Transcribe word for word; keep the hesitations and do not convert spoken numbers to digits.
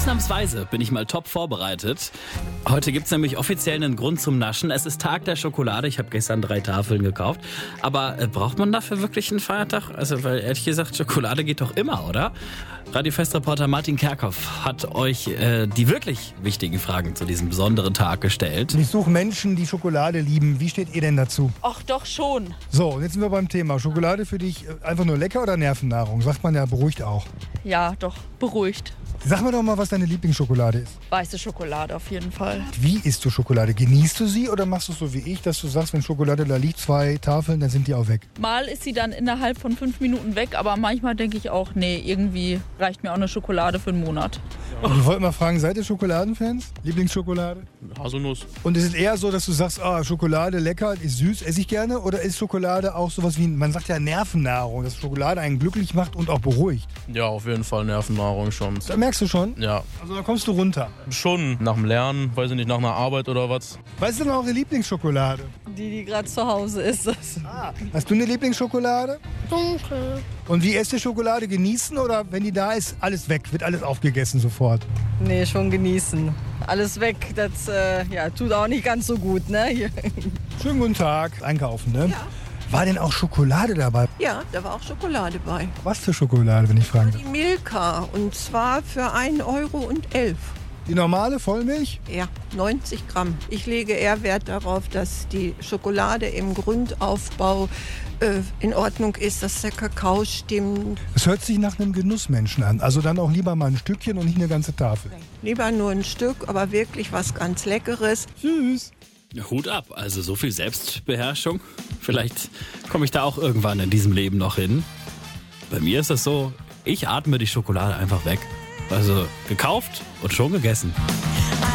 Ausnahmsweise bin ich mal top vorbereitet. Heute gibt's nämlich offiziell einen Grund zum Naschen. Es ist Tag der Schokolade. Ich habe gestern drei Tafeln gekauft. Aber äh, braucht man dafür wirklich einen Feiertag? Also, weil ehrlich gesagt, Schokolade geht doch immer, oder? Radio-Fest-Reporter Martin Kerkhoff hat euch äh, die wirklich wichtigen Fragen zu diesem besonderen Tag gestellt. Ich suche Menschen, die Schokolade lieben. Wie steht ihr denn dazu? Ach doch schon. So, und jetzt sind wir beim Thema. Schokolade für dich einfach nur lecker oder Nervennahrung? Sagt man ja, beruhigt auch. Ja, doch, beruhigt. Sag mir doch mal, was deine Lieblingsschokolade ist. Weiße Schokolade auf jeden Fall. Wie isst du Schokolade? Genießt du sie oder machst du es so wie ich, dass du sagst, wenn Schokolade da liegt, zwei Tafeln, dann sind die auch weg? Mal ist sie dann innerhalb von fünf Minuten weg, aber manchmal denke ich auch, nee, irgendwie reicht mir auch eine Schokolade für einen Monat. Und ich wollte mal fragen, seid ihr Schokoladenfans? Lieblingsschokolade? Haselnuss. Und ist es eher so, dass du sagst, ah, Schokolade lecker, ist süß, esse ich gerne? Oder ist Schokolade auch sowas wie, man sagt ja Nervennahrung, dass Schokolade einen glücklich macht und auch beruhigt? Ja, auf jeden Fall Nervennahrung schon. Da merkst du schon? Ja. Also da kommst du runter. Schon nach dem Lernen, weiß ich nicht, nach einer Arbeit oder was. Was ist denn eure Lieblingsschokolade? Die, die gerade zu Hause ist. Ah, hast du eine Lieblingsschokolade? Dunkel. Und wie esst ihr Schokolade? Genießen oder wenn die da ist, alles weg, wird alles aufgegessen sofort? Nee, schon genießen. Alles weg, das äh, ja, tut auch nicht ganz so gut, ne? Hier. Schönen guten Tag. Einkaufen, ne? Ja. War denn auch Schokolade dabei? Ja, da war auch Schokolade bei. Was für Schokolade, wenn ich fragen darf? Die Milka, und zwar für ein Euro und elf. Die normale Vollmilch? Ja, neunzig Gramm. Ich lege eher Wert darauf, dass die Schokolade im Grundaufbau äh, in Ordnung ist, dass der Kakao stimmt. Es hört sich nach einem Genussmenschen an. Also dann auch lieber mal ein Stückchen und nicht eine ganze Tafel. Lieber nur ein Stück, aber wirklich was ganz Leckeres. Süß. Hut ab, also so viel Selbstbeherrschung. Vielleicht komme ich da auch irgendwann in diesem Leben noch hin. Bei mir ist das so, ich atme die Schokolade einfach weg. Also gekauft und schon gegessen.